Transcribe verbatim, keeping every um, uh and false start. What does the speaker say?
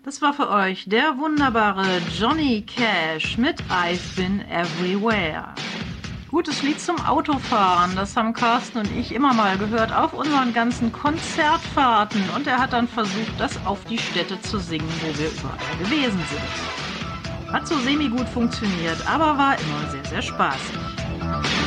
Das war für euch der wunderbare Johnny Cash mit I've Been Everywhere. Gutes Lied zum Autofahren, das haben Carsten und ich immer mal gehört auf unseren ganzen Konzertfahrten und er hat dann versucht, das auf die Städte zu singen, wo wir überall gewesen sind. Hat so semi gut funktioniert, aber war immer sehr, sehr spaßig.